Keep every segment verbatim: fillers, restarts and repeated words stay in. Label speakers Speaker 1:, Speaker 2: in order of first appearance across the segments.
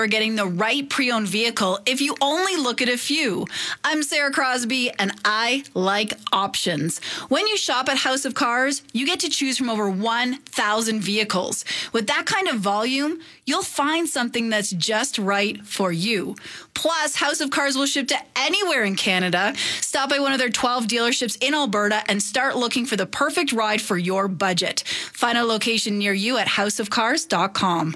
Speaker 1: discover getting the right pre-owned vehicle if you only look at a few. I'm Sarah Crosby, and I like options. When you shop at House of Cars, you get to choose from over one thousand vehicles. With that kind of volume, you'll find something that's just right for you. Plus, House of Cars will ship to anywhere in Canada. Stop by one of their twelve dealerships in Alberta and start looking for the perfect ride for your budget. Find a location near you at house of cars dot com.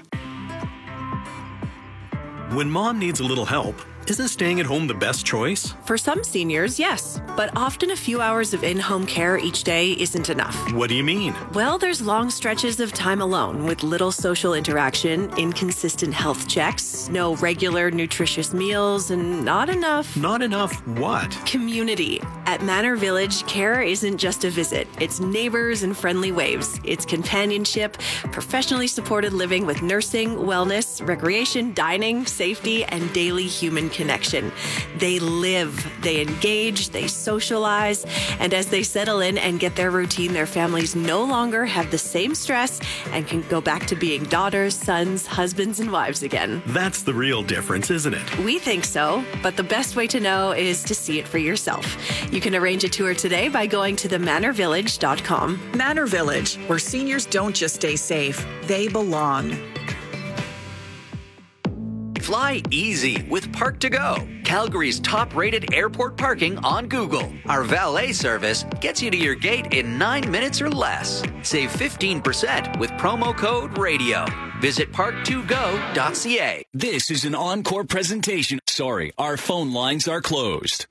Speaker 2: When mom needs a little help, isn't staying at home the best choice?
Speaker 3: For some seniors, yes. But often a few hours of in-home care each day isn't enough.
Speaker 2: What do you mean?
Speaker 3: Well, there's long stretches of time alone with little social interaction, inconsistent health checks, no regular nutritious meals, and not enough...
Speaker 2: Not enough what?
Speaker 3: Community. At Manor Village, care isn't just a visit. It's neighbors and friendly waves. It's companionship, professionally supported living with nursing, wellness, recreation, dining, safety, and daily human connection. They live, they engage, they socialize, and as they settle in and get their routine, their families no longer have the same stress and can go back to being daughters, sons, husbands, and wives again.
Speaker 2: That's the real difference, isn't it?
Speaker 3: We think so, but the best way to know is to see it for yourself. You can arrange a tour today by going to the manor village dot com.
Speaker 4: Manor Village, where seniors don't just stay safe, they belong.
Speaker 5: Fly easy with Park to Go, Calgary's top-rated airport parking on Google. Our valet service gets you to your gate in nine minutes or less. Save fifteen percent with promo code RADIO. Visit park to go dot c a.
Speaker 6: This is an encore presentation. Sorry, our phone lines are closed.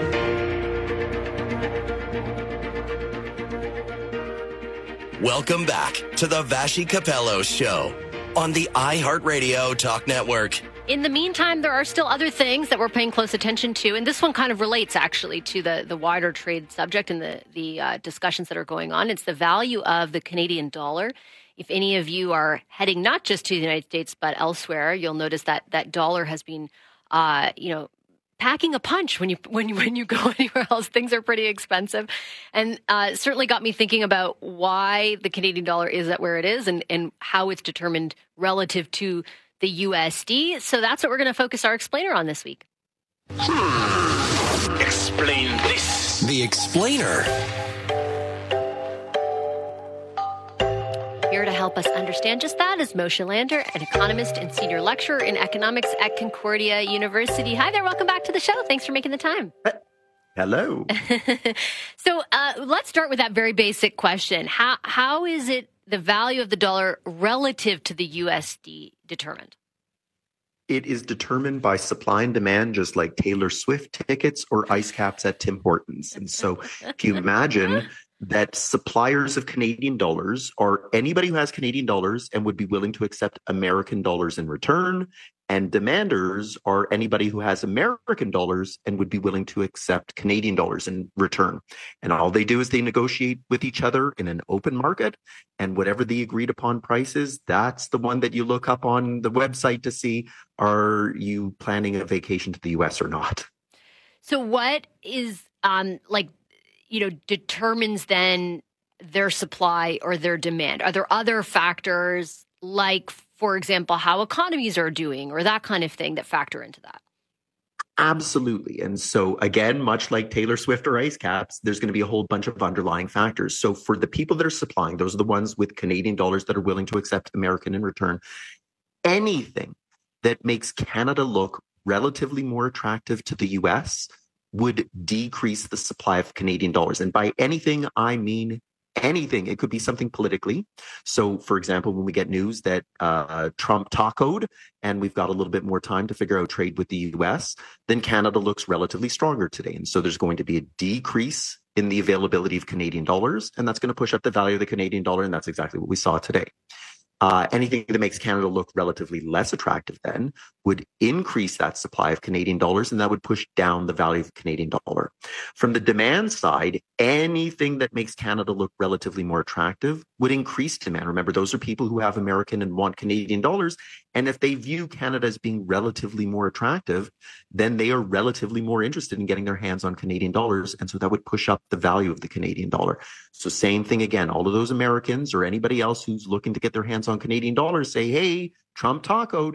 Speaker 7: Welcome back to the Vassy Capello Show on the iHeartRadio Talk Network.
Speaker 8: In the meantime, there are still other things that we're paying close attention to, and this one kind of relates actually to the, the wider trade subject and the, the uh, discussions that are going on. It's the value of the Canadian dollar. If any of you are heading not just to the United States but elsewhere, you'll notice that that dollar has been, uh, you know, packing a punch when you when you when you go anywhere else. Things are pretty expensive, and uh, certainly got me thinking about why the Canadian dollar is at where it is, and and how it's determined relative to the U S D. So that's what we're going to focus our explainer on this week.
Speaker 9: Hmm. Explain this.
Speaker 7: The explainer.
Speaker 8: Here to help us understand just that is Moshe Lander, an economist and senior lecturer in economics at Concordia University. Hi there. Welcome back to the show. Thanks for making the time.
Speaker 10: Hello.
Speaker 8: So uh, let's start with that very basic question. How How is it the value of the dollar relative to the U S D determined?
Speaker 10: It is determined by supply and demand, just like Taylor Swift tickets or ice caps at Tim Hortons. And so if you imagine that suppliers of Canadian dollars are anybody who has Canadian dollars and would be willing to accept American dollars in return, and demanders are anybody who has American dollars and would be willing to accept Canadian dollars in return. And all they do is they negotiate with each other in an open market, and whatever the agreed upon price is, that's the one that you look up on the website to see, are you planning a vacation to the U S or not?
Speaker 8: So what is um like you know, determines then their supply or their demand? Are there other factors like, for example, how economies are doing or that kind of thing that factor into that?
Speaker 10: Absolutely. And so again, much like Taylor Swift or ice caps, there's going to be a whole bunch of underlying factors. So for the people that are supplying, those are the ones with Canadian dollars that are willing to accept American in return. Anything that makes Canada look relatively more attractive to the U S would decrease the supply of Canadian dollars. And by anything, I mean anything. It could be something politically. So, for example, when we get news that uh, Trump tacoed and we've got a little bit more time to figure out trade with the U S, then Canada looks relatively stronger today. And so there's going to be a decrease in the availability of Canadian dollars, and that's going to push up the value of the Canadian dollar. And that's exactly what we saw today. Uh, anything that makes Canada look relatively less attractive then would increase that supply of Canadian dollars, and that would push down the value of the Canadian dollar. From the demand side, anything that makes Canada look relatively more attractive would increase demand. Remember, those are people who have American and want Canadian dollars. And if they view Canada as being relatively more attractive, then they are relatively more interested in getting their hands on Canadian dollars. And so that would push up the value of the Canadian dollar. So same thing again, all of those Americans or anybody else who's looking to get their hands on Canadian dollars say, hey, Trump tacoed.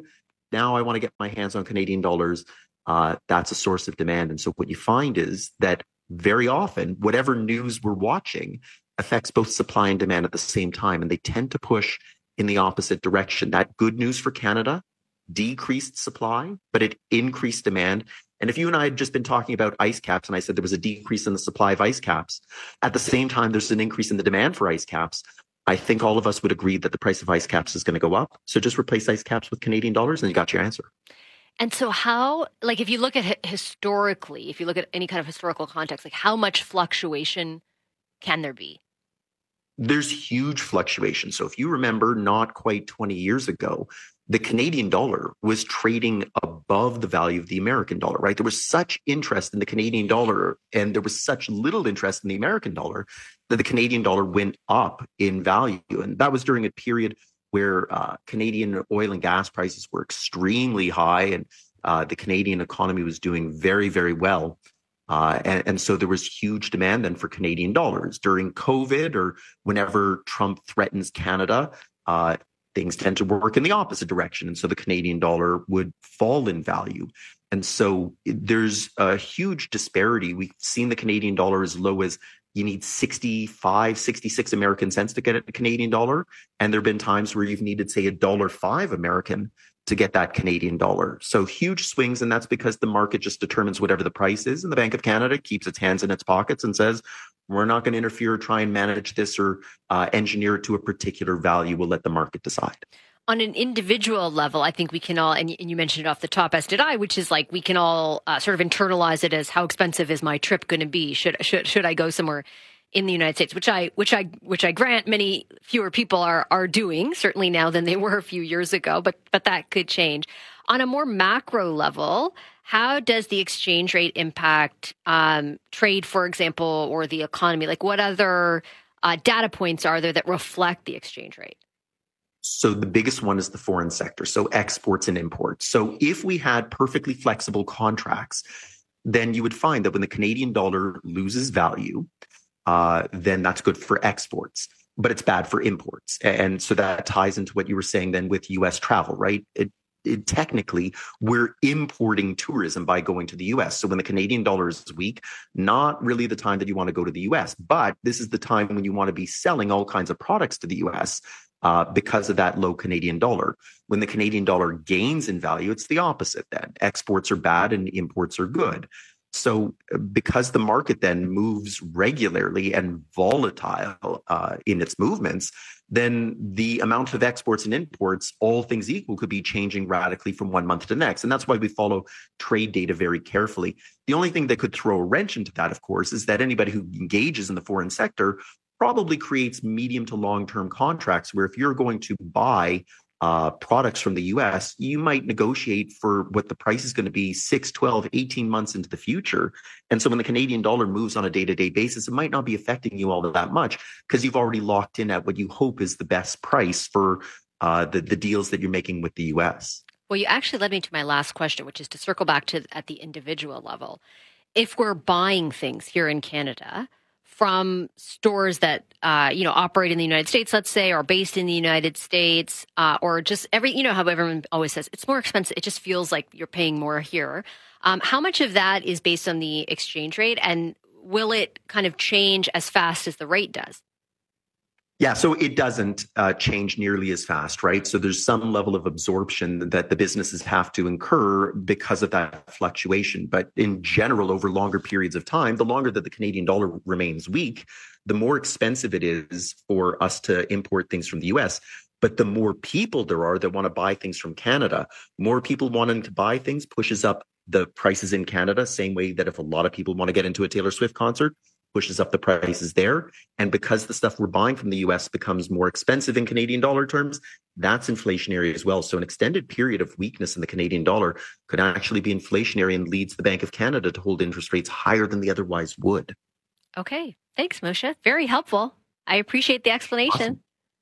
Speaker 10: now I want to get my hands on Canadian dollars. Uh, that's a source of demand. And so what you find is that very often, whatever news we're watching affects both supply and demand at the same time. And they tend to push in the opposite direction. That good news for Canada decreased supply, but it increased demand. And if you and I had just been talking about ice caps, and I said there was a decrease in the supply of ice caps, at the same time, there's an increase in the demand for ice caps, I think all of us would agree that the price of ice caps is going to go up. So just replace ice caps with Canadian dollars and you got your answer.
Speaker 8: And so how, like if you look at it historically, if you look at any kind of historical context, like how much fluctuation can there be?
Speaker 10: There's huge fluctuation. So if you remember, not quite twenty years ago, the Canadian dollar was trading above the value of the American dollar, right? There was such interest in the Canadian dollar and there was such little interest in the American dollar that the Canadian dollar went up in value. And that was during a period where uh, Canadian oil and gas prices were extremely high and uh, the Canadian economy was doing very, very well. Uh, and, and so there was huge demand then for Canadian dollars. During COVID or whenever Trump threatens Canada, uh, things tend to work in the opposite direction. And so the Canadian dollar would fall in value. And so there's a huge disparity. We've seen the Canadian dollar as low as you need sixty-five, sixty-six American cents to get a Canadian dollar. And there have been times where you've needed, say, a dollar five American to get that Canadian dollar. So huge swings. And that's because the market just determines whatever the price is. And the Bank of Canada keeps its hands in its pockets and says, we're not going to interfere or try and manage this or uh, engineer it to a particular value. We'll let the market decide.
Speaker 8: On an individual level, I think we can all, and you mentioned it off the top, as did I, which is like we can all uh, sort of internalize it as how expensive is my trip going to be? Should should should I go somewhere in the United States? Which I which I which I grant many fewer people are are doing certainly now than they were a few years ago, but but that could change. On a more macro level, how does the exchange rate impact um, trade, for example, or the economy? Like what other uh, data points are there that reflect the exchange rate?
Speaker 10: So the biggest one is the foreign sector, so exports and imports. So if we had perfectly flexible contracts, then you would find that when the Canadian dollar loses value, uh, then that's good for exports, but it's bad for imports. And so that ties into what you were saying then with U S travel, right? It, it, technically, we're importing tourism by going to the U S. So when the Canadian dollar is weak, not really the time that you want to go to the U S, but this is the time when you want to be selling all kinds of products to the U S Uh, because of that low Canadian dollar. When the Canadian dollar gains in value, it's the opposite then. Exports are bad and imports are good. So because the market then moves regularly and volatile uh, in its movements, then the amount of exports and imports, all things equal, could be changing radically from one month to the next. And that's why we follow trade data very carefully. The only thing that could throw a wrench into that, of course, is that anybody who engages in the foreign sector probably creates medium to long-term contracts where if you're going to buy uh, products from the U S, you might negotiate for what the price is going to be six, twelve, eighteen months into the future. And so when the Canadian dollar moves on a day-to-day basis, it might not be affecting you all that much because you've already locked in at what you hope is the best price for uh, the, the deals that you're making with the U S.
Speaker 8: Well, you actually led me to my last question, which is to circle back to at the individual level. If we're buying things here in Canada from stores that, uh, you know, operate in the United States, let's say, or based in the United States, uh, or just every, you know, how everyone always says it's more expensive. It just feels like you're paying more here. Um, how much of that is based on the exchange rate, and will it kind of change as fast as the rate does?
Speaker 10: Yeah, so it doesn't uh, change nearly as fast, right? So there's some level of absorption that the businesses have to incur because of that fluctuation. But in general, over longer periods of time, the longer that the Canadian dollar remains weak, the more expensive it is for us to import things from the U S. But the more people there are that want to buy things from Canada, more people wanting to buy things pushes up the prices in Canada, same way that if a lot of people want to get into a Taylor Swift concert, pushes up the prices there. And because the stuff we're buying from the U S becomes more expensive in Canadian dollar terms, that's inflationary as well. So an extended period of weakness in the Canadian dollar could actually be inflationary and leads the Bank of Canada to hold interest rates higher than they otherwise would.
Speaker 8: Okay. Thanks, Moshe. Very helpful. I appreciate the explanation.
Speaker 10: Awesome.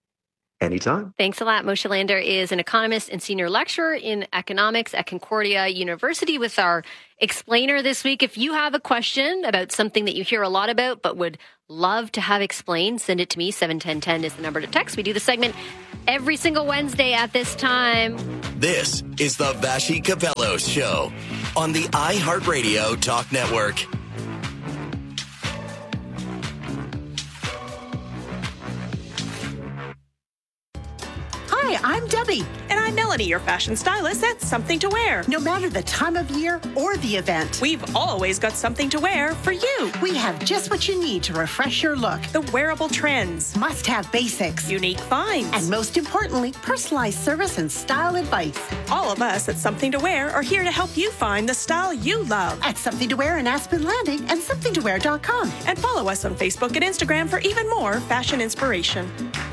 Speaker 10: Anytime.
Speaker 8: Thanks a lot. Moshe Lander is an economist and senior lecturer in economics at Concordia University with our explainer this week. If you have a question about something that you hear a lot about but would love to have explained, send it to me. seven one zero one zero is the number to text. We do the segment every single Wednesday at this time.
Speaker 7: This is the Vassy Capello Show on the iHeartRadio Talk Network.
Speaker 11: Hi, I'm Debbie.
Speaker 12: And I'm Melanie, your fashion stylist at Something to Wear.
Speaker 11: No matter the time of year or the event,
Speaker 12: we've always got something to wear for you.
Speaker 11: We have just what you need to refresh your look.
Speaker 12: The wearable trends,
Speaker 11: must-have basics,
Speaker 12: unique finds,
Speaker 11: and most importantly, personalized service and style advice.
Speaker 12: All of us at Something to Wear are here to help you find the style you love.
Speaker 11: At Something to Wear in Aspen Landing and something to wear dot com.
Speaker 12: And follow us on Facebook and Instagram for even more fashion inspiration.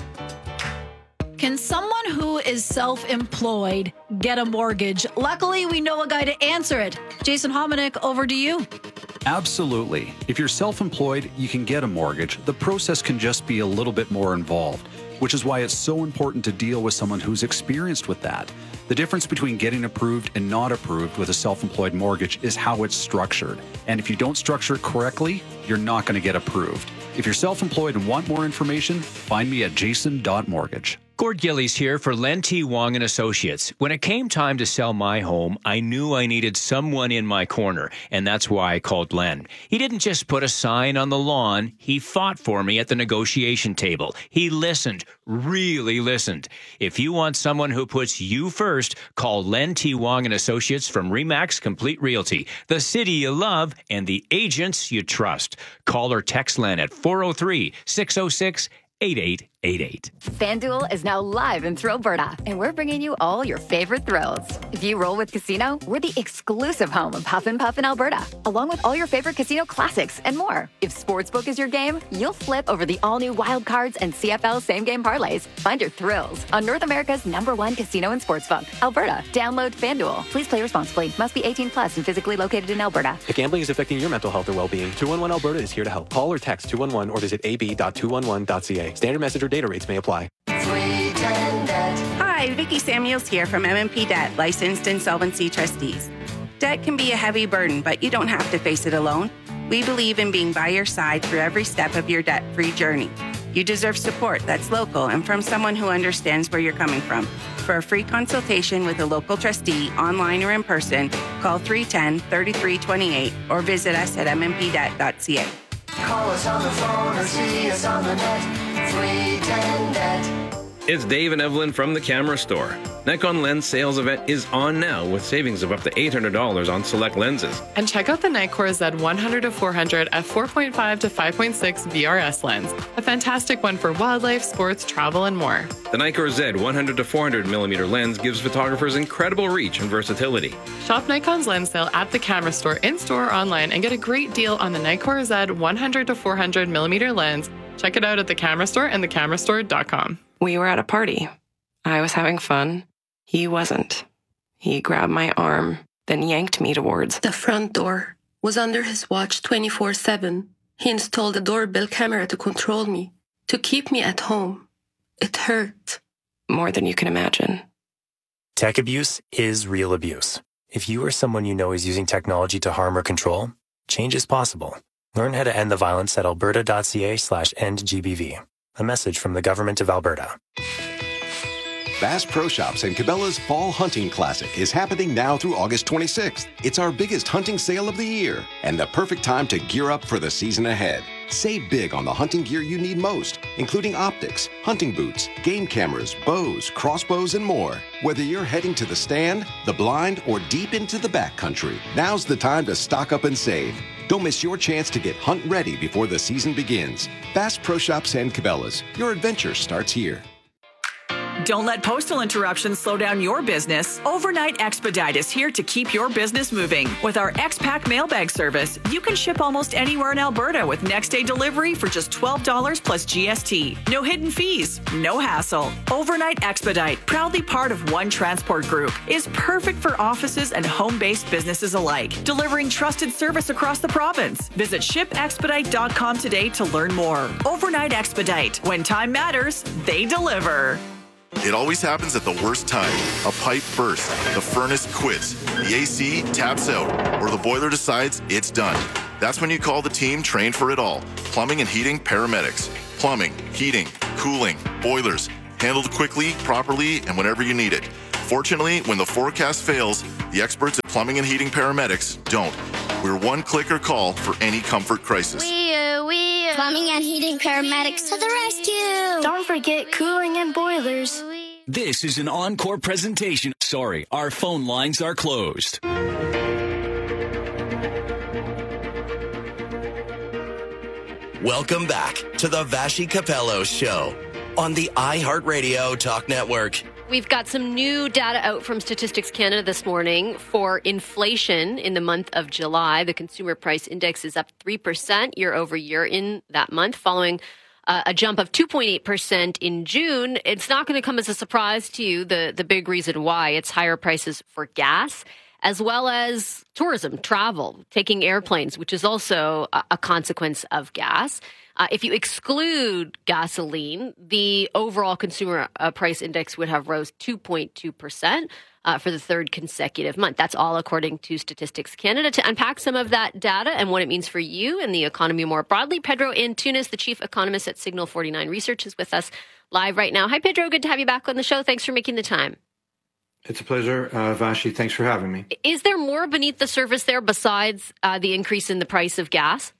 Speaker 1: Can someone who is self-employed get a mortgage? Luckily, we know a guy to answer it. Jason Hominick, over to you.
Speaker 13: Absolutely. If you're self-employed, you can get a mortgage. The process can just be a little bit more involved, which is why it's so important to deal with someone who's experienced with that. The difference between getting approved and not approved with a self-employed mortgage is how it's structured. And if you don't structure it correctly, you're not going to get approved. If you're self-employed and want more information, find me at jason dot mortgage.
Speaker 14: Gord Gillies here for Len T. Wong and Associates. When it came time to sell my home, I knew I needed someone in my corner, and that's why I called Len. He didn't just put a sign on the lawn. He fought for me at the negotiation table. He listened, really listened. If you want someone who puts you first, call Len T. Wong and Associates from Remax Complete Realty, the city you love and the agents you trust. Call or text Len at four oh three, six oh six, eight eight eight eight.
Speaker 15: FanDuel is now live in Thrillberta, and we're bringing you all your favorite thrills. If you roll with Casino, we're the exclusive home of Huff and Puff in Alberta, along with all your favorite casino classics and more. If Sportsbook is your game, you'll flip over the all-new Wild Cards and C F L same-game parlays. Find your thrills on North America's number one casino and sportsbook, Alberta. Download FanDuel. Please play responsibly. Must be eighteen plus and physically located in Alberta.
Speaker 16: If gambling is affecting your mental health or well-being, two one one Alberta is here to help. Call or text two one one or visit a b dot two one one dot c a. Standard message or data rates may apply.
Speaker 17: Hi, Vicki Samuels here from M and P Debt, licensed insolvency trustees. Debt can be a heavy burden, but you don't have to face it alone. We believe in being by your side through every step of your debt-free journey. You deserve support that's local and from someone who understands where you're coming from. For a free consultation with a local trustee, online or in person, call three one zero, three three two eight or visit us at m m p debt dot c a.
Speaker 18: Call us on the phone or see us on the net. three ten debt.
Speaker 19: It's Dave and Evelyn from the Camera Store. Nikon Lens sales event is on now with savings of up to eight hundred dollars on select lenses.
Speaker 20: And check out the Nikkor Z one hundred to four hundred f four point five to five point six V R S lens. A fantastic one for wildlife, sports, travel, and more.
Speaker 19: The Nikkor Z one hundred to four hundred millimeter lens gives photographers incredible reach and versatility.
Speaker 20: Shop Nikon's lens sale at the Camera Store, in-store or online, and get a great deal on the Nikkor Z one hundred to four hundred millimeter lens. Check it out at the Camera Store and the camera store dot com.
Speaker 21: We were at a party. I was having fun. He wasn't. He grabbed my arm, then yanked me towards
Speaker 22: the front door. Was under his watch twenty-four seven. He installed a doorbell camera to control me, to keep me at home. It hurt.
Speaker 21: More than you can imagine.
Speaker 23: Tech abuse is real abuse. If you or someone you know is using technology to harm or control, change is possible. Learn how to end the violence at alberta dot c a slash end G B V. A message from the Government of Alberta.
Speaker 24: Bass Pro Shops and Cabela's Fall Hunting Classic is happening now through August twenty-sixth. It's our biggest hunting sale of the year and the perfect time to gear up for the season ahead. Save big on the hunting gear you need most, including optics, hunting boots, game cameras, bows, crossbows, and more. Whether you're heading to the stand, the blind, or deep into the backcountry, now's the time to stock up and save. Don't miss your chance to get hunt ready before the season begins. Bass Pro Shops and Cabela's. Your adventure starts here.
Speaker 4: Don't let postal interruptions slow down your business. Overnight Expedite is here to keep your business moving. With our X-Pack mailbag service, you can ship almost anywhere in Alberta with next-day delivery for just twelve dollars plus G S T. No hidden fees, no hassle. Overnight Expedite, proudly part of One Transport Group, is perfect for offices and home-based businesses alike, delivering trusted service across the province. Visit ship expedite dot com today to learn more. Overnight Expedite. When time matters, they deliver.
Speaker 25: It always happens at the worst time. A pipe bursts, the furnace quits, the A C taps out, or the boiler decides it's done. That's when you call the team trained for it all. Plumbing and heating paramedics. Plumbing, heating, cooling, boilers, handled quickly, properly, and whenever you need it. Fortunately, when the forecast fails, the experts at Plumbing and Heating Paramedics don't. We're one click or call for any comfort crisis.
Speaker 2: We, uh, we, uh, Plumbing and Heating Paramedics to the rescue. Don't forget cooling and boilers.
Speaker 3: This is an encore presentation. Sorry, our phone lines are closed.
Speaker 7: Welcome back to the Vassy Capello Show on the iHeartRadio Talk Network.
Speaker 8: We've got some new data out from Statistics Canada this morning for inflation in the month of July. The Consumer Price Index is up three percent year over year in that month, following uh, a jump of two point eight percent in June. It's not going to come as a surprise to you, the, the big reason why. It's higher prices for gas, as well as tourism, travel, taking airplanes, which is also a, a consequence of gas. Uh, if you exclude gasoline, the overall consumer uh, price index would have rose two point two percent uh, for the third consecutive month. That's all according to Statistics Canada. To unpack some of that data and what it means for you and the economy more broadly, Pedro Antunes, the chief economist at Signal forty-nine Research, is with us live right now. Hi, Pedro. Good to have you back on the show. Thanks for making the time.
Speaker 5: It's a pleasure, uh, Vassy. Thanks for having me.
Speaker 8: Is there more beneath the surface there besides uh, the increase in the price of gas?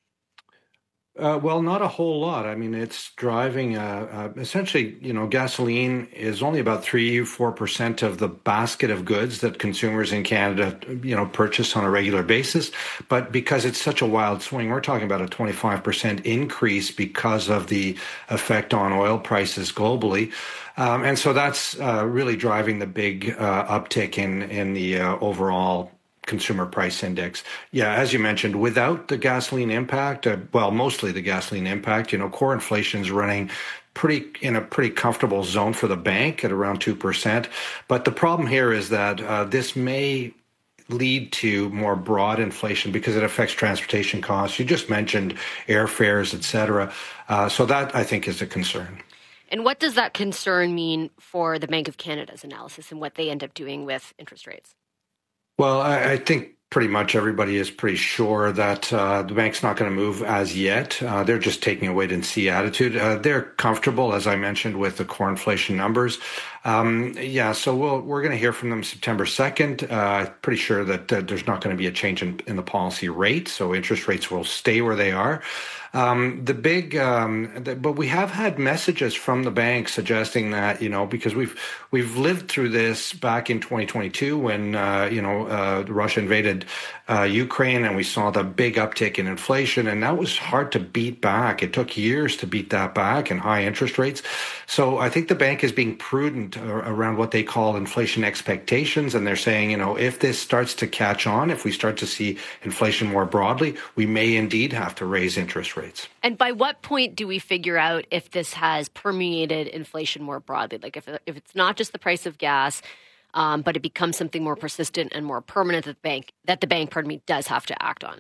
Speaker 5: Uh, well, not a whole lot. I mean, it's driving, uh, uh, essentially, you know, gasoline is only about three, four percent of the basket of goods that consumers in Canada, you know, purchase on a regular basis. But because it's such a wild swing, we're talking about a twenty-five percent increase because of the effect on oil prices globally. Um, and so that's uh, really driving the big uh, uptick in, in the uh, overall consumer price index. Yeah, as you mentioned, without the gasoline impact, uh, well, mostly the gasoline impact, you know, core inflation is running pretty in a pretty comfortable zone for the bank at around two percent. But the problem here is that uh, this may lead to more broad inflation because it affects transportation costs. You just mentioned airfares, et cetera. Uh, so that, I think, is a concern.
Speaker 8: And what does that concern mean for the Bank of Canada's analysis and what they end up doing with interest rates?
Speaker 5: Well, I, I think pretty much everybody is pretty sure that uh, the bank's not going to move as yet. Uh, they're just taking a wait and see attitude. Uh, they're comfortable, as I mentioned, with the core inflation numbers. Um, yeah, so we'll, we're going to hear from them September second. Uh, pretty sure that uh, there's not going to be a change in, in the policy rate, so interest rates will stay where they are. Um, the big, um, the, but we have had messages from the bank suggesting that, you know, because we've we've lived through this back in twenty twenty-two when uh, you know uh, Russia invaded uh, Ukraine and we saw the big uptick in inflation, and that was hard to beat back. It took years to beat that back and high interest rates. So I think the bank is being prudent around what they call inflation expectations, and they're saying, you know, if this starts to catch on, if we start to see inflation more broadly, we may indeed have to raise interest rates. Rates.
Speaker 8: And by what point do we figure out if this has permeated inflation more broadly? Like if if it's not just the price of gas, um, but it becomes something more persistent and more permanent that the bank that the bank, pardon me, does have to act on.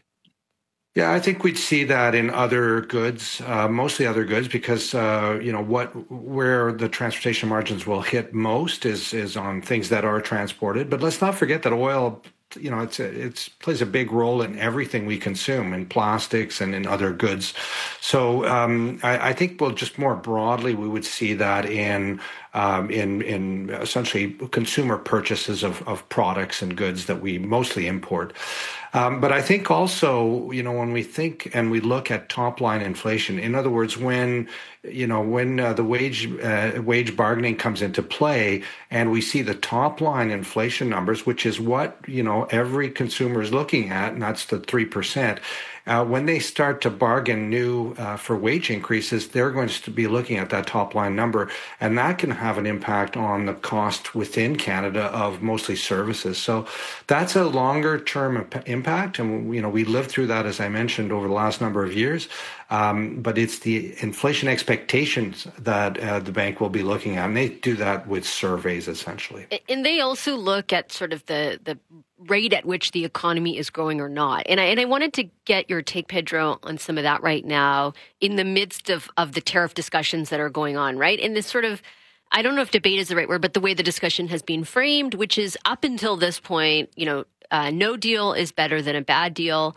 Speaker 5: Yeah, I think we'd see that in other goods, uh, mostly other goods, because uh, you know what, where the transportation margins will hit most is is on things that are transported. But let's not forget that oil, you know, it's it's plays a big role in everything we consume, in plastics and in other goods. So um, I, I think, well, just more broadly, we would see that in um, in in essentially consumer purchases of of products and goods that we mostly import. Um, but I think also, you know, when we think and we look at top line inflation, in other words, when, you know, when uh, the wage uh, wage bargaining comes into play and we see the top line inflation numbers, which is what, you know, every consumer is looking at, and that's the three percent. Uh, when they start to bargain new uh, for wage increases, they're going to be looking at that top line number, and that can have an impact on the cost within Canada of mostly services. So that's a longer term imp- impact, and you know we lived through that, as I mentioned, over the last number of years. Um, but it's the inflation expectations that uh, the bank will be looking at, and they do that with surveys essentially.
Speaker 8: And they also look at sort of the the rate at which the economy is growing or not. And I and I wanted to get your take, Pedro, on some of that right now in the midst of, of the tariff discussions that are going on, right? In this sort of, I don't know if debate is the right word, but the way the discussion has been framed, which is up until this point, you know, uh, no deal is better than a bad deal.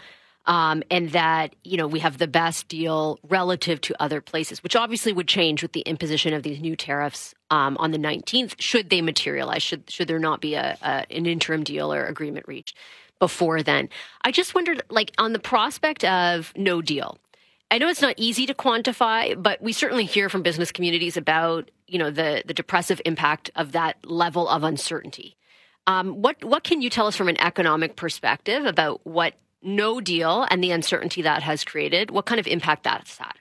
Speaker 8: Um, and that, you know, we have the best deal relative to other places, which obviously would change with the imposition of these new tariffs um, on the nineteenth, should they materialize, should should there not be a, a an interim deal or agreement reached before then. I just wondered, like, on the prospect of no deal, I know it's not easy to quantify, but we certainly hear from business communities about, you know, the, the depressive impact of that level of uncertainty. Um, what what can you tell us from an economic perspective about what no deal and the uncertainty that has created, what kind of impact that's had?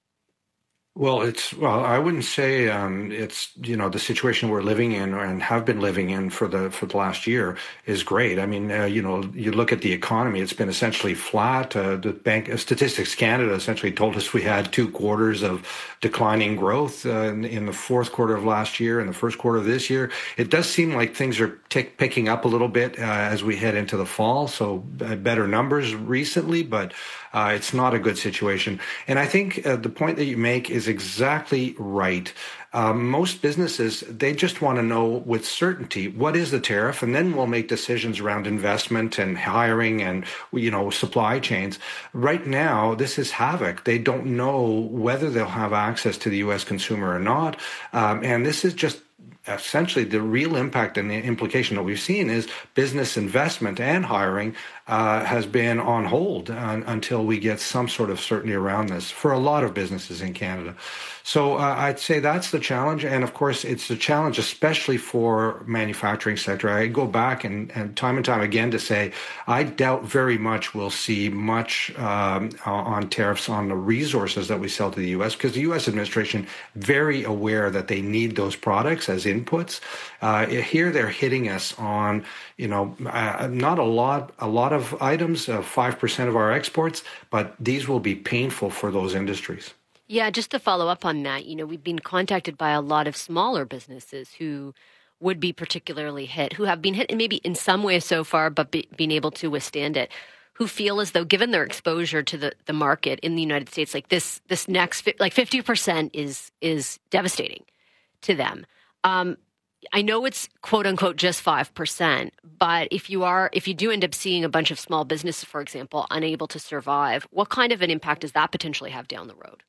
Speaker 5: Well, it's well, I wouldn't say um, it's, you know, the situation we're living in and have been living in for the for the last year is great. I mean, uh, you know, you look at the economy; it's been essentially flat. Uh, the Bank uh, Statistics Canada essentially told us we had two quarters of declining growth uh, in, in the fourth quarter of last year and the first quarter of this year. It does seem like things are t- picking up a little bit uh, as we head into the fall. So uh, better numbers recently, but uh, it's not a good situation. And I think uh, the point that you make is exactly right. Um, most businesses, they just want to know with certainty what is the tariff, and then we'll make decisions around investment and hiring and, you know, supply chains. Right now, this is havoc. They don't know whether they'll have access to the U S consumer or not. Um, and this is just essentially the real impact and the implication that we've seen is business investment and hiring uh, has been on hold un- until we get some sort of certainty around this for a lot of businesses in Canada. So uh, I'd say that's the challenge. And of course, it's a challenge, especially for manufacturing sector. I go back and, and time and time again to say, I doubt very much we'll see much um, on tariffs on the resources that we sell to the U S, because the U S administration very aware that they need those products as inputs. Uh, here they're hitting us on, you know, uh, not a lot, a lot of items, uh, five percent of our exports, but these will be painful for those industries.
Speaker 8: Yeah, just to follow up on that, you know, we've been contacted by a lot of smaller businesses who would be particularly hit, who have been hit maybe in some way so far, but be, being able to withstand it, who feel as though given their exposure to the, the market in the United States, like this, this next, like fifty percent is, is devastating to them. Um, I know it's quote unquote just five percent, but if you are, if you do end up seeing a bunch of small businesses, for example, unable to survive, what kind of an impact does that potentially have down the road?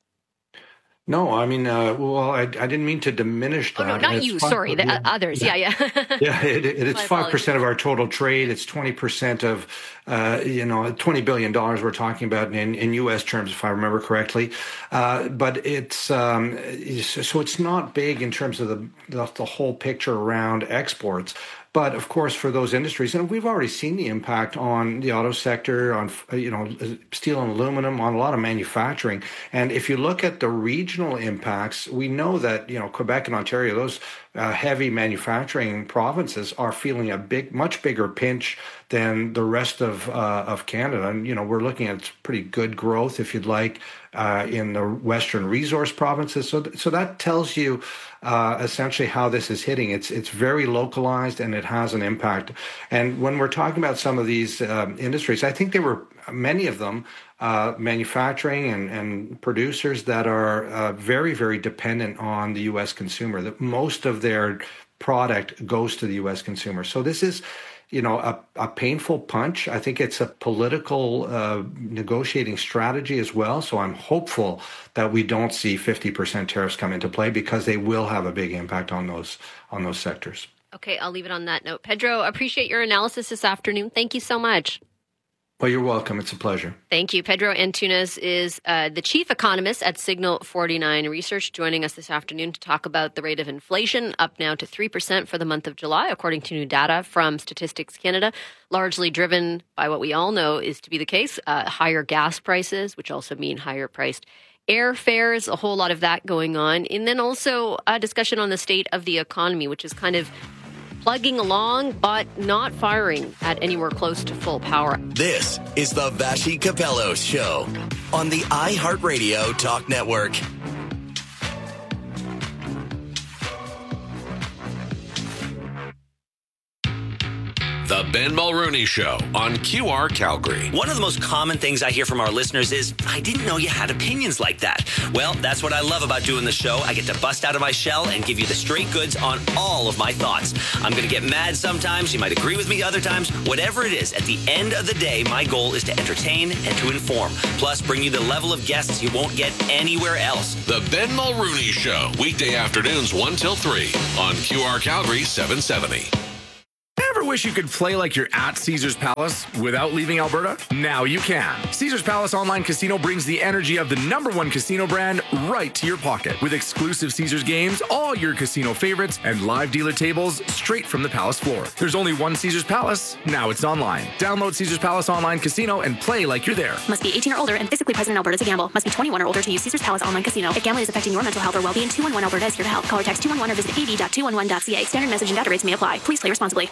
Speaker 5: No, I mean, uh, well, I, I didn't mean to diminish that.
Speaker 8: Oh, no, not
Speaker 5: it's
Speaker 8: you.
Speaker 5: five,
Speaker 8: Sorry, the
Speaker 5: yeah,
Speaker 8: others. Yeah, yeah.
Speaker 5: yeah, it, it, it's five percent of our total trade. It's twenty percent of, uh, you know, twenty billion dollars we're talking about in, in U S terms, if I remember correctly. Uh, but it's um, so it's not big in terms of the, the the whole picture around exports. But of course, for those industries, and we've already seen the impact on the auto sector, on, you know, steel and aluminum, on a lot of manufacturing. And if you look at the regional impacts, we know that, you know, Quebec and Ontario, those uh, heavy manufacturing provinces are feeling a big, much bigger pinch than the rest of uh, of Canada. And, you know, we're looking at pretty good growth, if you'd like, uh, in the Western resource provinces. So, so that tells you uh, essentially how this is hitting. It's it's very localized and it has an impact. And when we're talking about some of these um, industries, I think there were many of them, uh, manufacturing and, and producers that are uh, very, very dependent on the U S consumer, that most of their product goes to the U S consumer. So this is, you know, a, a painful punch. I think it's a political uh, negotiating strategy as well. So I'm hopeful that we don't see fifty percent tariffs come into play, because they will have a big impact on those on those sectors.
Speaker 8: Okay, I'll leave it on that note. Pedro, appreciate your analysis this afternoon. Thank you so much.
Speaker 5: Well, you're welcome. It's a pleasure.
Speaker 8: Thank you. Pedro Antunes is uh, the chief economist at Signal forty-nine Research, joining us this afternoon to talk about the rate of inflation, up now to three percent for the month of July, according to new data from Statistics Canada, largely driven by what we all know is to be the case, uh, higher gas prices, which also mean higher priced airfares, a whole lot of that going on. And then also a discussion on the state of the economy, which is kind of plugging along, but not firing at anywhere close to full power.
Speaker 7: This is the Vassy Capello Show on the iHeartRadio Talk Network.
Speaker 6: The Ben Mulrooney Show on Q R Calgary.
Speaker 9: One of the most common things I hear from our listeners is, I didn't know you had opinions like that. Well, that's what I love about doing the show. I get to bust out of my shell and give you the straight goods on all of my thoughts. I'm going to get mad sometimes. You might agree with me other times. Whatever it is, at the end of the day, my goal is to entertain and to inform. Plus, bring you the level of guests you won't get anywhere else.
Speaker 6: The Ben Mulrooney Show, weekday afternoons one till three on Q R Calgary seven seventy.
Speaker 10: Ever wish you could play like you're at Caesars Palace without leaving Alberta? Now you can. Caesars Palace Online Casino brings the energy of the number one casino brand right to your pocket. With exclusive Caesars games, all your casino favorites, and live dealer tables straight from the Palace floor. There's only one Caesars Palace. Now it's online. Download Caesars Palace Online Casino and play like you're there.
Speaker 11: Must be eighteen or older and physically present in Alberta to gamble. Must be twenty-one or older to use Caesars Palace Online Casino. If gambling is affecting your mental health or well-being, two one one Alberta is here to help. Call or text two one one or visit a v dot two one one dot c a. Standard message and data rates may apply. Please play responsibly.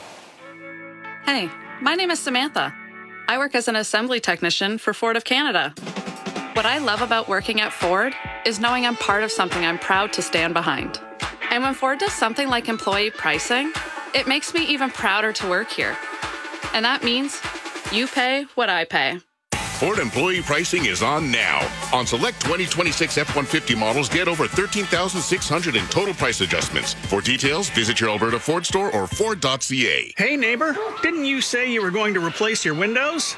Speaker 12: Hey, my name is Samantha. I work as an assembly technician for Ford of Canada. What I love about working at Ford is knowing I'm part of something I'm proud to stand behind. And when Ford does something like employee pricing, it makes me even prouder to work here. And that means you pay what I pay.
Speaker 26: Ford employee pricing is on now. On select twenty twenty-six F one fifty models, get over thirteen thousand six hundred in total price adjustments. For details, visit your Alberta Ford store or Ford dot c a.
Speaker 27: Hey, neighbor, didn't you say you were going to replace your windows?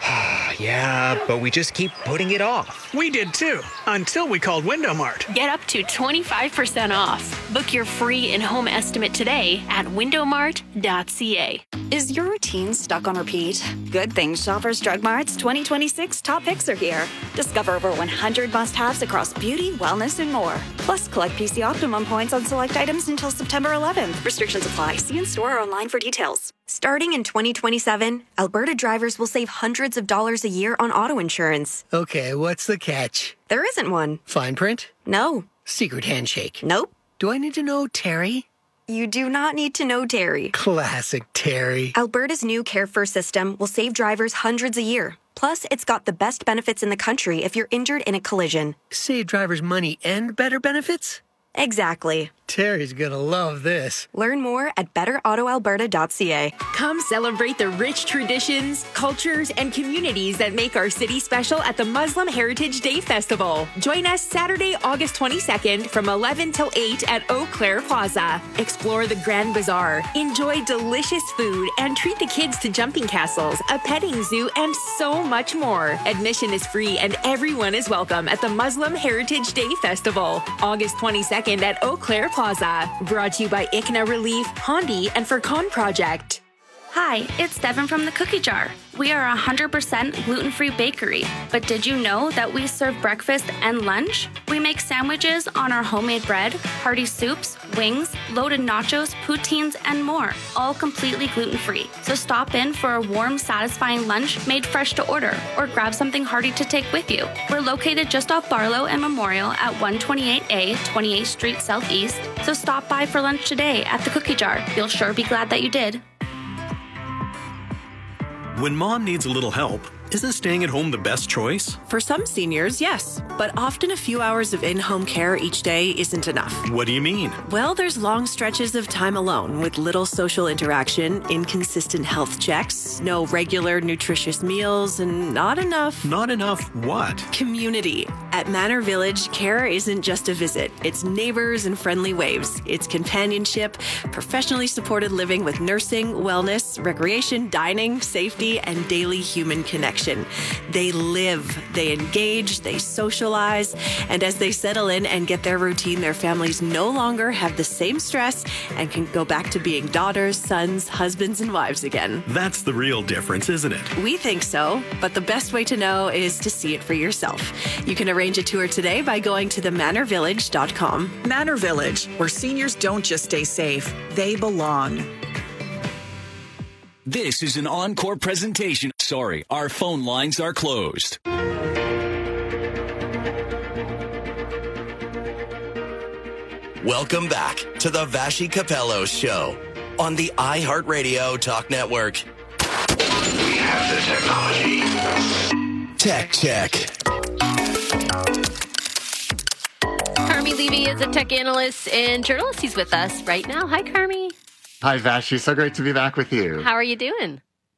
Speaker 28: Yeah, but we just keep putting it off.
Speaker 27: We did too, until we called Window Mart.
Speaker 11: Get up to twenty-five percent off. Book your free in-home estimate today at window mart dot c a.
Speaker 29: Is your routine stuck on repeat? Good thing Shoppers Drug Mart's twenty twenty-six top picks are here. Discover over one hundred must-haves across beauty, wellness, and more. Plus, collect P C Optimum points on select items until September eleventh. Restrictions apply. See in store or online for details.
Speaker 30: Starting in twenty twenty-seven, Alberta drivers will save hundreds of dollars a year on auto insurance.
Speaker 31: Okay, what's the catch?
Speaker 30: There isn't one.
Speaker 31: Fine print?
Speaker 30: No.
Speaker 31: Secret handshake?
Speaker 30: Nope.
Speaker 31: Do I need to know Terry?
Speaker 30: You do not need to know Terry.
Speaker 31: Classic Terry.
Speaker 30: Alberta's new Care First system will save drivers hundreds a year. Plus, it's got the best benefits in the country if you're injured in a collision.
Speaker 31: Save drivers money and better benefits?
Speaker 30: Exactly.
Speaker 31: Terry's gonna love this.
Speaker 30: Learn more at better auto alberta dot c a.
Speaker 32: Come celebrate the rich traditions, cultures, and communities that make our city special at the Muslim Heritage Day Festival. Join us Saturday, August twenty-second from eleven till eight at Eau Claire Plaza. Explore the Grand Bazaar, enjoy delicious food, and treat the kids to jumping castles, a petting zoo, and so much more. Admission is free and everyone is welcome at the Muslim Heritage Day Festival, August twenty-second at Eau Claire Plaza. Brought to you by I C N A Relief, Hondi, and Furcon Project.
Speaker 33: Hi, it's Devin from the Cookie Jar. We are a one hundred percent gluten-free bakery, but did you know that we serve breakfast and lunch? We make sandwiches on our homemade bread, hearty soups, wings, loaded nachos, poutines, and more, all completely gluten-free. So stop in for a warm, satisfying lunch made fresh to order, or grab something hearty to take with you. We're located just off Barlow and Memorial at one twenty-eight A, twenty-eighth Street Southeast, so stop by for lunch today at the Cookie Jar. You'll sure be glad that you did.
Speaker 34: When mom needs a little help, isn't staying at home the best choice?
Speaker 35: For some seniors, yes. But often a few hours of in-home care each day isn't enough.
Speaker 34: What do you mean?
Speaker 35: Well, there's long stretches of time alone with little social interaction, inconsistent health checks, no regular nutritious meals, and not enough...
Speaker 34: Not enough what?
Speaker 35: Community. At Manor Village, care isn't just a visit. It's neighbors and friendly waves. It's companionship, professionally supported living with nursing, wellness, recreation, dining, safety, and daily human connection. They live, they engage, they socialize, and as they settle in and get their routine, their families no longer have the same stress and can go back to being daughters, sons, husbands, and wives again.
Speaker 34: That's the real difference, isn't it?
Speaker 35: We think so, but the best way to know is to see it for yourself. You can arrange a tour today by going to the manor village dot com.
Speaker 4: Manor Village, where seniors don't just stay safe, they belong.
Speaker 3: This is an encore presentation. Sorry, our phone lines are closed.
Speaker 7: Welcome back to the Vassy Capello Show on the iHeartRadio Talk Network.
Speaker 18: We have the technology.
Speaker 7: Tech Check.
Speaker 8: Carmi Levy is a tech analyst and journalist. He's with us right now. Hi, Carmi.
Speaker 36: Hi, Vassy. So great to be back with you.
Speaker 8: How are you doing?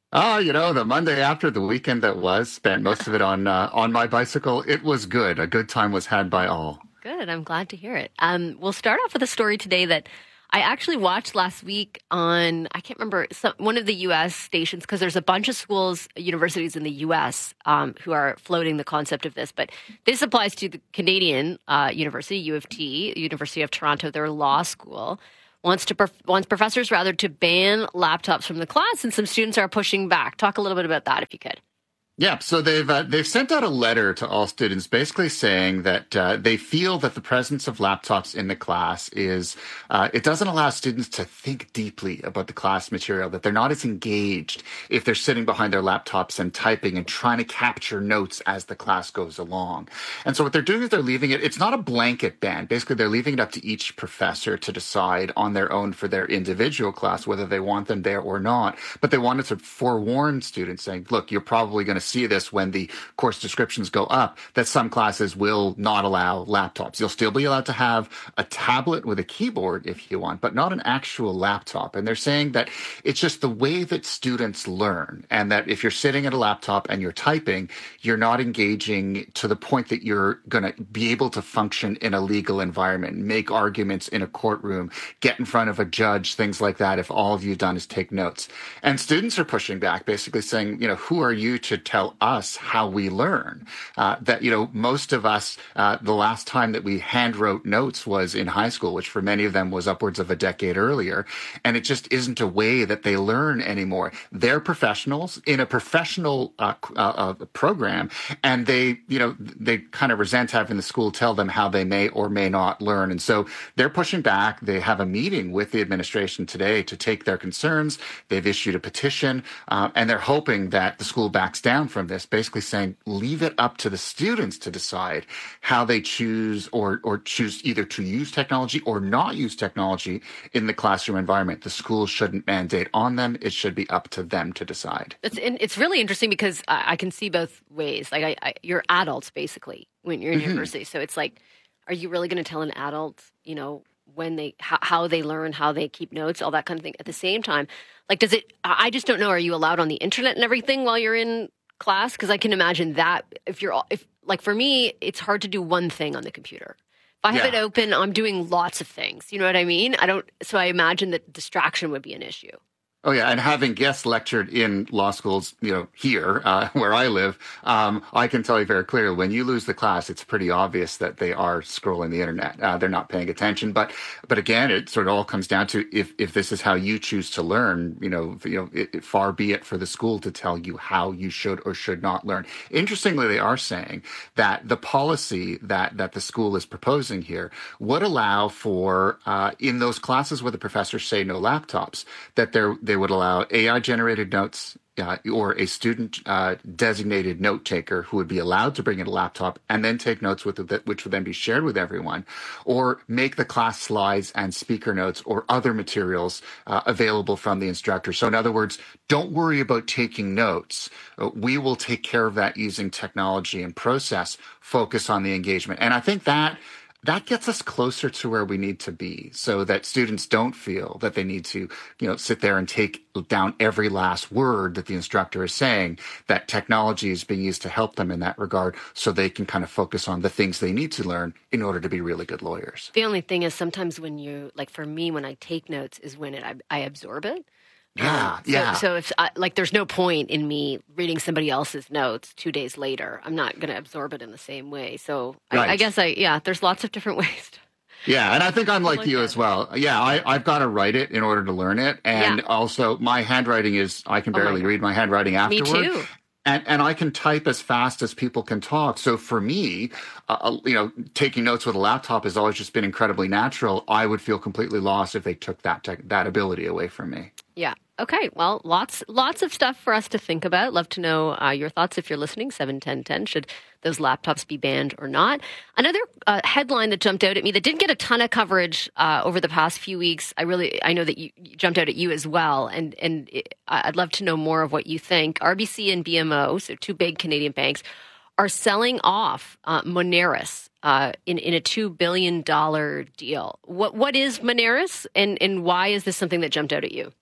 Speaker 1: Oh, you know, the Monday after the weekend that was, spent most of it on uh, on my bicycle. It was good. A good time was had by all.
Speaker 8: Good. I'm glad to hear it. Um, we'll start off with a story today that I actually watched last week on, I can't remember, some, one of the U S stations, because there's a bunch of schools, universities in the U S um, who are floating the concept of this. But this applies to the Canadian uh, university, U of T, University of Toronto, their law school. Wants to prof- wants professors rather to ban laptops from the class, and some students are pushing back. Talk a little bit about that, if you could.
Speaker 1: Yeah, so they've uh, they've sent out a letter to all students, basically saying that uh, they feel that the presence of laptops in the class is uh, it doesn't allow students to think deeply about the class material. That they're not as engaged if they're sitting behind their laptops and typing and trying to capture notes as the class goes along. And so what they're doing is they're leaving it. It's not a blanket ban. Basically, they're leaving it up to each professor to decide on their own for their individual class whether they want them there or not. But they wanted to forewarn students, saying, "Look, you're probably going to see this when the course descriptions go up, that some classes will not allow laptops. You'll still be allowed to have a tablet with a keyboard if you want, but not an actual laptop." And they're saying that it's just the way that students learn, and that if you're sitting at a laptop and you're typing, you're not engaging to the point that you're going to be able to function in a legal environment, make arguments in a courtroom, get in front of a judge, things like that, if all you've done is take notes. And students are pushing back, basically saying, you know, who are you to tell us how we learn? Uh, that, you know, most of us, uh, the last time that we hand wrote notes was in high school, which for many of them was upwards of a decade earlier. And it just isn't a way that they learn anymore. They're professionals in a professional uh, uh, program, and they, you know, they kind of resent having the school tell them how they may or may not learn. And so they're pushing back. They have a meeting with the administration today to take their concerns. They've issued a petition, uh, and they're hoping that the school backs down from this, basically saying, leave it up to the students to decide how they choose or or choose either to use technology or not use technology in the classroom environment. The school shouldn't mandate on them. It should be up to them to decide.
Speaker 8: It's it's really interesting because I, I can see both ways. Like I, I, you're adults basically when you're in mm-hmm. university, so it's like, are you really going to tell an adult, you know, when they how, how they learn, how they keep notes, all that kind of thing? At the same time, like, does it? I just don't know. Are you allowed on the internet and everything while you're in class? Because I can imagine that if you're if like for me, it's hard to do one thing on the computer. If I have yeah. it open, I'm doing lots of things. You know what I mean? I don't. So I imagine that distraction would be an issue.
Speaker 1: Oh, yeah. And having guest lectured in law schools, you know, here uh, where I live, um, I can tell you very clearly, when you lose the class, it's pretty obvious that they are scrolling the internet. Uh, they're not paying attention. But but again, it sort of all comes down to if, if this is how you choose to learn, you know, you know, it, it, far be it for the school to tell you how you should or should not learn. Interestingly, they are saying that the policy that, that the school is proposing here would allow for, uh, in those classes where the professors say no laptops, that there they would allow A I-generated notes uh, or a student uh, designated note taker who would be allowed to bring in a laptop and then take notes with it, which would then be shared with everyone, or make the class slides and speaker notes or other materials uh, available from the instructor. So in other words, don't worry about taking notes. Uh, we will take care of that using technology and process. Focus on the engagement. And I think that that gets us closer to where we need to be so that students don't feel that they need to, you know, sit there and take down every last word that the instructor is saying, that technology is being used to help them in that regard so they can kind of focus on the things they need to learn in order to be really good lawyers.
Speaker 8: The only thing is sometimes when you, like for me, when I take notes is when it, I, I absorb it.
Speaker 1: Yeah,
Speaker 8: um, so,
Speaker 1: yeah.
Speaker 8: So if I, like, there's no point in me reading somebody else's notes two days later. I'm not going to absorb it in the same way. So
Speaker 1: right.
Speaker 8: I, I guess I, yeah, there's lots of different ways. To,
Speaker 1: yeah, and I think I'm like,
Speaker 8: like
Speaker 1: you
Speaker 8: that.
Speaker 1: as well. Yeah, I, I've got to write it in order to learn it, and
Speaker 8: yeah.
Speaker 1: also my handwriting is I can barely oh my read my handwriting afterward.
Speaker 8: Me too.
Speaker 1: And, and I can type as fast as people can talk. So for me, uh, you know, taking notes with a laptop has always just been incredibly natural. I would feel completely lost if they took that tech, that ability away from me.
Speaker 8: Yeah. Okay. Well, lots lots of stuff for us to think about. Love to know uh, your thoughts if you're listening. seven ten ten. Should those laptops be banned or not? Another uh, headline that jumped out at me that didn't get a ton of coverage uh, over the past few weeks. I really, I know that you, you jumped out at you as well, and and it, I'd love to know more of what you think. R B C and B M O, so two big Canadian banks, are selling off uh, Moneris uh, in in a two billion dollars deal. What what is Moneris, and and why is this something that jumped out at you?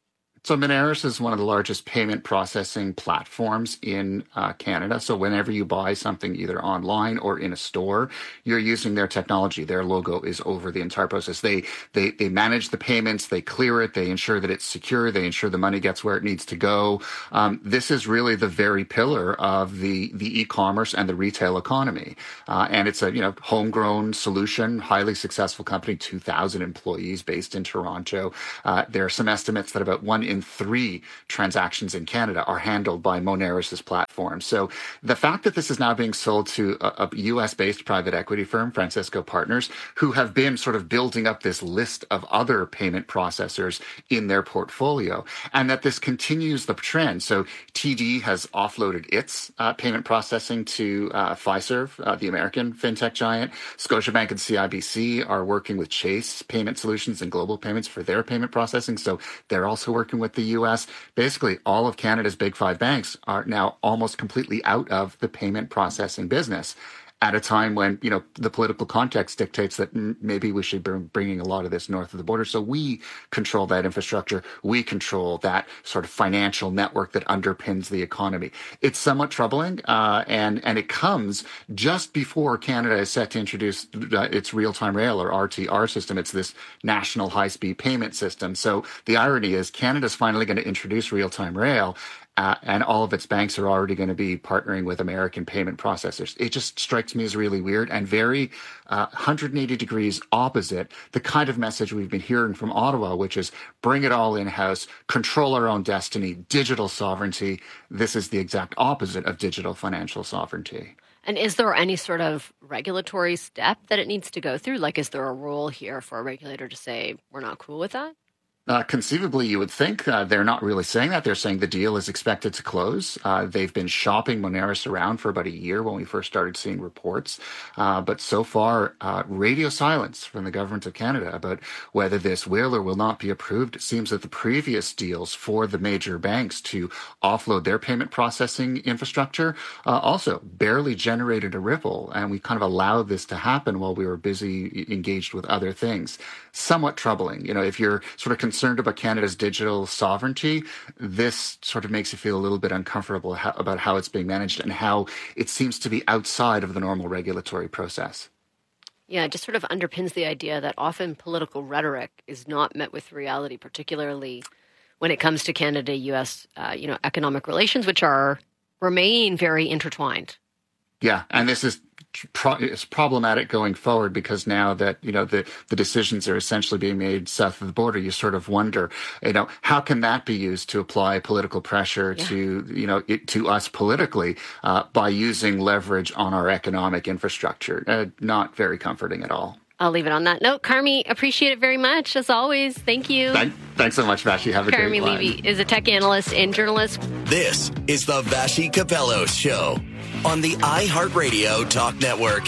Speaker 1: So Moneris is one of the largest payment processing platforms in uh, Canada. So whenever you buy something either online or in a store, you're using their technology. Their logo is over the entire process. They they they manage the payments, they clear it, they ensure that it's secure, they ensure the money gets where it needs to go. Um, this is really the very pillar of the the e-commerce and the retail economy. Uh, and it's a you know homegrown solution, highly successful company, two thousand employees based in Toronto. Uh, there are some estimates that about one in in three transactions in Canada are handled by Moneris' platform. So the fact that this is now being sold to a, a U S-based private equity firm, Francisco Partners, who have been sort of building up this list of other payment processors in their portfolio, and that this continues the trend. So T D has offloaded its uh, payment processing to uh, Fiserv, uh, the American fintech giant. Scotiabank and C I B C are working with Chase Payment Solutions and Global Payments for their payment processing. So they're also working with the U S. Basically, all of Canada's big five banks are now almost completely out of the payment processing business at a time when, you know, the political context dictates that m- maybe we should be bringing a lot of this north of the border. So we control that infrastructure. We control that sort of financial network that underpins the economy. It's somewhat troubling, uh, and, and it comes just before Canada is set to introduce uh, its real-time rail, or R T R system. It's this national high-speed payment system. So the irony is Canada's finally going to introduce real-time rail, Uh, and all of its banks are already going to be partnering with American payment processors. It just strikes me as really weird and very uh, one hundred eighty degrees opposite the kind of message we've been hearing from Ottawa, which is bring it all in-house, control our own destiny, digital sovereignty. This is the exact opposite of digital financial sovereignty.
Speaker 8: And is there any sort of regulatory step that it needs to go through? Like, is there a rule here for a regulator to say, we're not cool with that?
Speaker 1: Uh, conceivably, you would think uh, they're not really saying that. They're saying the deal is expected to close. Uh, they've been shopping Moneris around for about a year when we first started seeing reports. Uh, but so far, uh, radio silence from the government of Canada about whether this will or will not be approved. It seems that the previous deals for the major banks to offload their payment processing infrastructure uh, also barely generated a ripple. And we kind of allowed this to happen while we were busy engaged with other things. Somewhat troubling. You know, if you're sort of concerned about Canada's digital sovereignty, this sort of makes you feel a little bit uncomfortable how, about how it's being managed and how it seems to be outside of the normal regulatory process.
Speaker 8: Yeah, it just sort of underpins the idea that often political rhetoric is not met with reality, particularly when it comes to Canada-U S uh, you know, economic relations, which are remain very intertwined.
Speaker 1: Yeah, and this is pro- it's problematic going forward because now that, you know, the, the decisions are essentially being made south of the border, you sort of wonder, you know, how can that be used to apply political pressure yeah. to, you know, it, to us politically uh, by using leverage on our economic infrastructure? Uh, not very comforting at all.
Speaker 8: I'll leave it on that note. Carmi, appreciate it very much, as always. Thank you.
Speaker 1: Thank, thanks so much, Vassy. Have a
Speaker 8: Carmi
Speaker 1: great one.
Speaker 8: Carmi Levy is a tech analyst and journalist.
Speaker 7: This is the Vassy Capello Show on the iHeartRadio Talk Network.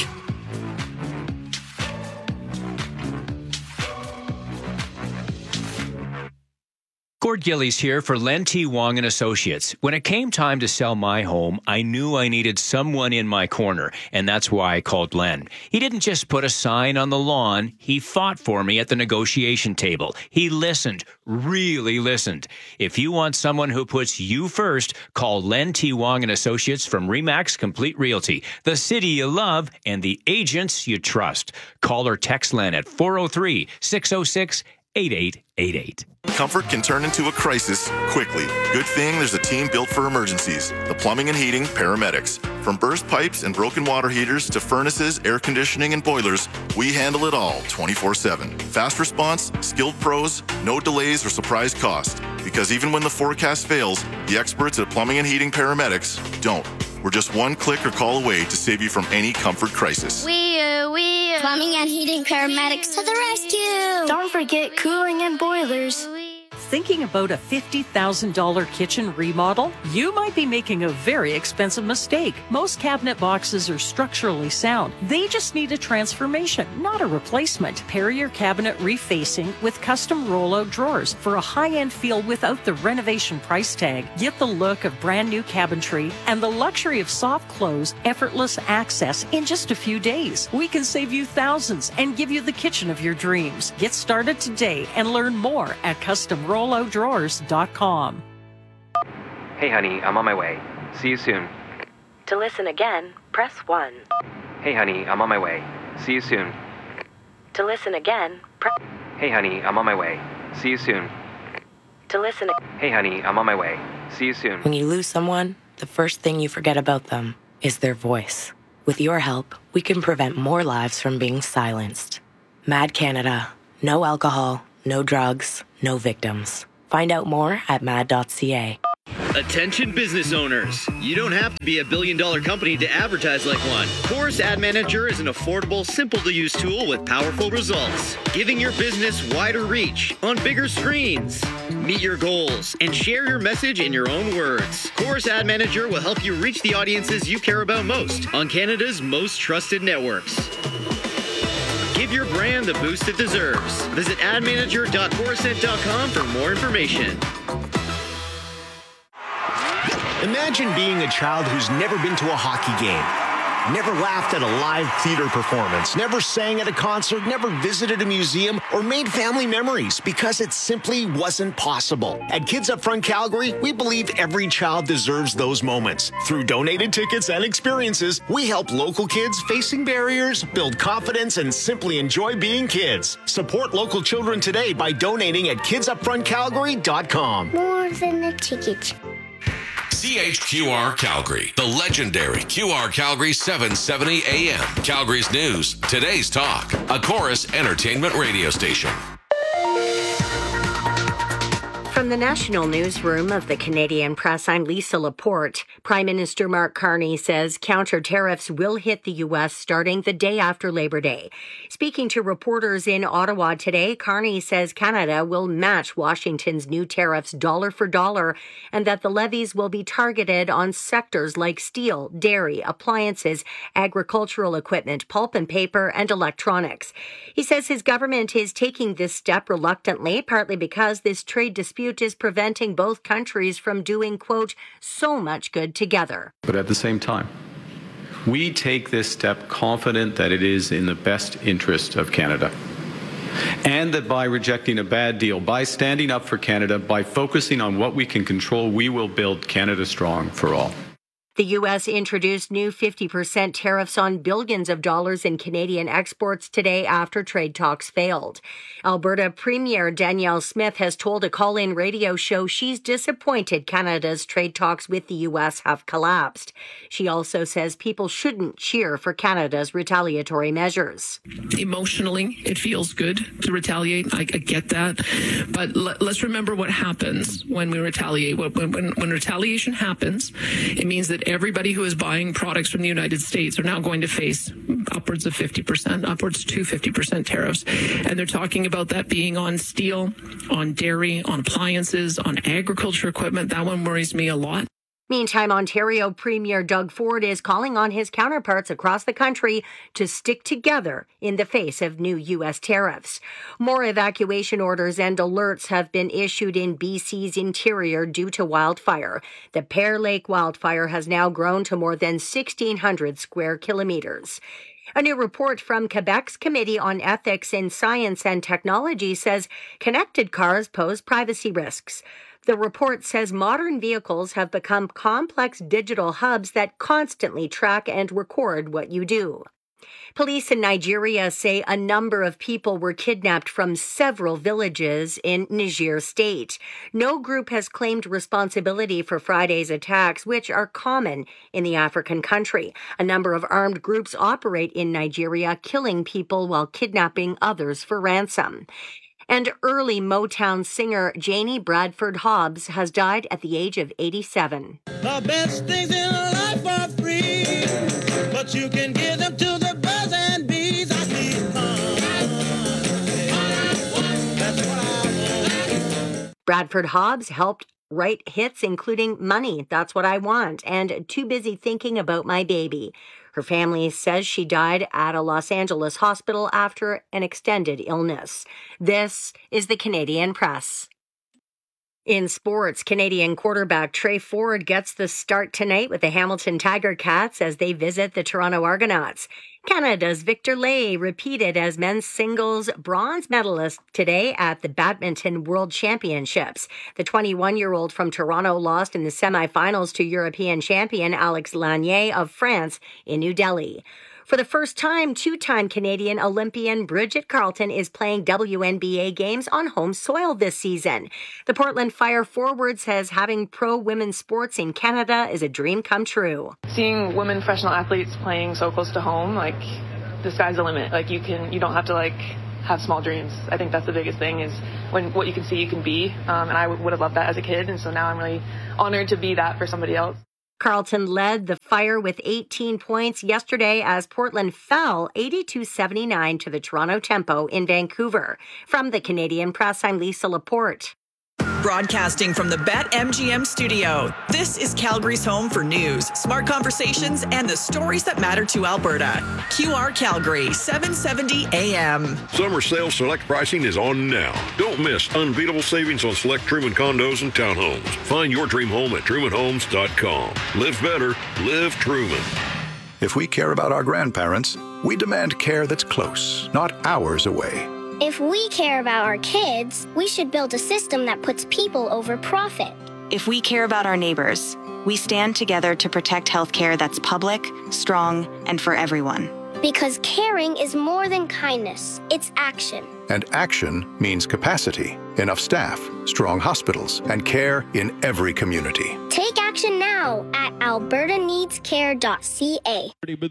Speaker 2: Gord Gillies here for Len T. Wong and Associates. When it came time to sell my home, I knew I needed someone in my corner, and that's why I called Len. He didn't just put a sign on the lawn. He fought for me at the negotiation table. He listened, really listened. If you want someone who puts you first, call Len T. Wong and Associates from RE/MAX Complete Realty, the city you love and the agents you trust. Call or text Len at four oh three, six oh six, eight eight eight eight.
Speaker 5: Comfort can turn into a crisis quickly. Good thing there's a team built for emergencies. The Plumbing and Heating Paramedics. From burst pipes and broken water heaters to furnaces, air conditioning, and boilers, we handle it all twenty-four seven. Fast response, skilled pros, no delays or surprise cost. Because even when the forecast fails, the experts at Plumbing and Heating Paramedics don't. We're just one click or call away to save you from any comfort crisis.
Speaker 9: We, uh, we, uh, Plumbing and Heating Paramedics to the rescue.
Speaker 13: Don't forget cooling and boilers.
Speaker 14: Thinking about a fifty thousand dollars kitchen remodel? You might be making a very expensive mistake. Most cabinet boxes are structurally sound. They just need a transformation, not a replacement. Pair your cabinet refacing with custom rollout drawers for a high-end feel without the renovation price tag. Get the look of brand new cabinetry and the luxury of soft close, effortless access in just a few days. We can save you thousands and give you the kitchen of your dreams. Get started today and learn more at Custom Roll Rolo Drawers dot com.
Speaker 6: Hey, honey, I'm on my way. See you soon.
Speaker 10: To listen again, press one.
Speaker 6: Hey, honey, I'm on my way. See you soon.
Speaker 10: To listen again, press...
Speaker 6: Hey, honey, I'm on my way. See you soon.
Speaker 10: To listen...
Speaker 6: Hey, honey, I'm on my way. See you soon.
Speaker 10: When you lose someone, the first thing you forget about them is their voice. With your help, we can prevent more lives from being silenced. Mad Canada. No alcohol, no drugs, no victims. Find out more at mad dot c a.
Speaker 12: Attention business owners. You don't have to be a billion dollar company to advertise like one. Chorus Ad Manager is an affordable, simple to use tool with powerful results, giving your business wider reach on bigger screens. Meet your goals and share your message in your own words. Chorus Ad Manager will help you reach the audiences you care about most on Canada's most trusted networks. Give your brand the boost it deserves. Visit ad manager dot corusent dot com for more information.
Speaker 15: Imagine being a child who's never been to a hockey game, never laughed at a live theater performance, never sang at a concert, never visited a museum, or made family memories because it simply wasn't possible. At Kids Up Front Calgary, we believe every child deserves those moments. Through donated tickets and experiences, we help local kids facing barriers build confidence and simply enjoy being kids. Support local children today by donating at kids up front calgary dot com.
Speaker 9: More than a ticket.
Speaker 16: C H Q R Calgary, the legendary Q R Calgary seven seventy A M. Calgary's news, today's talk, a Chorus entertainment radio station.
Speaker 17: From the National Newsroom of the Canadian Press, I'm Lisa Laporte. Prime Minister Mark Carney says counter tariffs will hit the U S starting the day after Labor Day. Speaking to reporters in Ottawa today, Carney says Canada will match Washington's new tariffs dollar for dollar and that the levies will be targeted on sectors like steel, dairy, appliances, agricultural equipment, pulp and paper, and electronics. He says his government is taking this step reluctantly, partly because this trade dispute is preventing both countries from doing, quote, so much good together.
Speaker 19: But at the same time, we take this step confident that it is in the best interest of Canada. And that by rejecting a bad deal, by standing up for Canada, by focusing on what we can control, we will build Canada strong for all.
Speaker 17: The U S introduced new fifty percent tariffs on billions of dollars in Canadian exports today after trade talks failed. Alberta Premier Danielle Smith has told a call-in radio show she's disappointed Canada's trade talks with the U S have collapsed. She also says people shouldn't cheer for Canada's retaliatory measures.
Speaker 20: Emotionally, it feels good to retaliate. I, I get that. But l- let's remember what happens when we retaliate. When, when, when retaliation happens, it means that everybody who is buying products from the United States are now going to face upwards of fifty percent, upwards to fifty percent tariffs. And they're talking about that being on steel, on dairy, on appliances, on agriculture equipment. That one worries me a lot.
Speaker 17: Meantime, Ontario Premier Doug Ford is calling on his counterparts across the country to stick together in the face of new U S tariffs. More evacuation orders and alerts have been issued in B C's interior due to wildfire. The Pear Lake wildfire has now grown to more than sixteen hundred square kilometers. A new report from Quebec's Committee on Ethics in Science and Technology says connected cars pose privacy risks. The report says modern vehicles have become complex digital hubs that constantly track and record what you do. Police in Nigeria say a number of people were kidnapped from several villages in Niger State. No group has claimed responsibility for Friday's attacks, which are common in the African country. A number of armed groups operate in Nigeria, killing people while kidnapping others for ransom. And early Motown singer Janie Bradford Hobbs has died at the age of eighty-seven.
Speaker 18: The best things in life are free, but you can give them to the birds and bees. I need fun. That's what I want.
Speaker 17: Bradford Hobbs helped write hits including Money, That's What I Want, and Too Busy Thinking About My Baby. Her family says she died at a Los Angeles hospital after an extended illness. This is the Canadian Press. In sports, Canadian quarterback Trey Ford gets the start tonight with the Hamilton Tiger Cats as they visit the Toronto Argonauts. Canada's Victor Lay repeated as men's singles bronze medalist today at the Badminton World Championships. The twenty-one-year-old from Toronto lost in the semifinals to European champion Alex Lanier of France in New Delhi. For the first time, two-time Canadian Olympian Bridget Carleton is playing W N B A games on home soil this season. The Portland Fire forward says having pro women's sports in Canada is a dream come true.
Speaker 11: Seeing women professional athletes playing so close to home, like, the sky's the limit. Like, you can, you don't have to, like, have small dreams. I think that's the biggest thing is when what you can see, you can be. Um, and I would have loved that as a kid, and so now I'm really honored to be that for somebody else.
Speaker 17: Carleton led the Fire with eighteen points yesterday as Portland fell eighty-two seventy-nine to the Toronto Tempo in Vancouver. From the Canadian Press, I'm Lisa Laporte.
Speaker 4: Broadcasting from the BetMGM studio, this is Calgary's home for news, smart conversations, and the stories that matter to Alberta. Q R Calgary, seven seventy A M.
Speaker 21: Summer sale select pricing is on now. Don't miss unbeatable savings on select Truman condos and townhomes. Find your dream home at truman homes dot com. Live better, live Truman.
Speaker 22: If we care about our grandparents, we demand care that's close, not hours away.
Speaker 9: If we care about our kids, we should build a system that puts people over profit.
Speaker 23: If we care about our neighbors, we stand together to protect healthcare that's public, strong, and for everyone.
Speaker 9: Because caring is more than kindness, it's action.
Speaker 22: And action means capacity, enough staff, strong hospitals, and care in every community.
Speaker 9: Take action now at alberta needs care dot c a.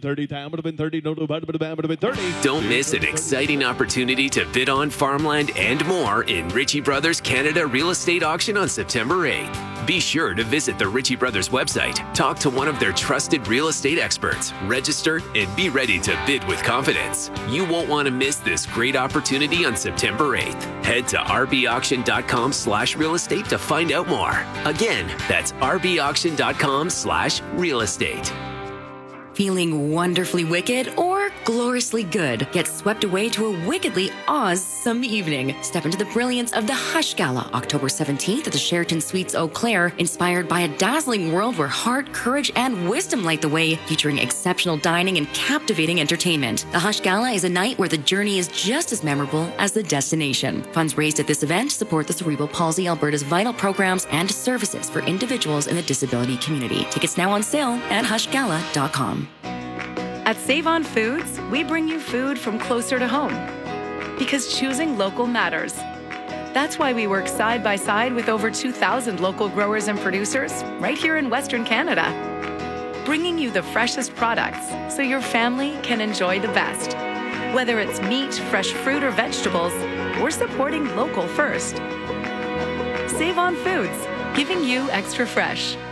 Speaker 24: Don't miss an exciting opportunity to bid on farmland and more in Ritchie Brothers Canada Real Estate Auction on September eighth. Be sure to visit the Ritchie Brothers website, talk to one of their trusted real estate experts, register, and be ready to bid with confidence. You won't want to miss this great opportunity on September eighth. Head to r b auction dot com slash real estate to find out more. Again, that's r b auction dot com slash real estate.
Speaker 25: Feeling wonderfully wicked or gloriously good? Get swept away to a wickedly awesome evening. Step into the brilliance of the Hush Gala, October seventeenth at the Sheraton Suites Eau Claire, inspired by a dazzling world where heart, courage, and wisdom light the way, featuring exceptional dining and captivating entertainment. The Hush Gala is a night where the journey is just as memorable as the destination. Funds raised at this event support the Cerebral Palsy Alberta's vital programs and services for individuals in the disability community. Tickets now on sale at hush gala dot com.
Speaker 26: At Save On Foods, we bring you food from closer to home. Because choosing local matters. That's why we work side by side with over two thousand local growers and producers right here in Western Canada. Bringing you the freshest products so your family can enjoy the best. Whether it's meat, fresh fruit, or vegetables, we're supporting local first. Save On Foods, giving you extra fresh.